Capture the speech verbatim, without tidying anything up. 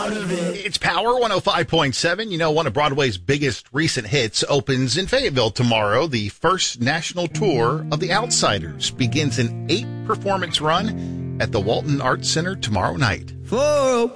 out of it. It's Power one oh five point seven. You know, one of Broadway's biggest recent hits opens in Fayetteville tomorrow. The first national tour of The Outsiders begins an eight-performance run at the Walton Arts Center tomorrow night. For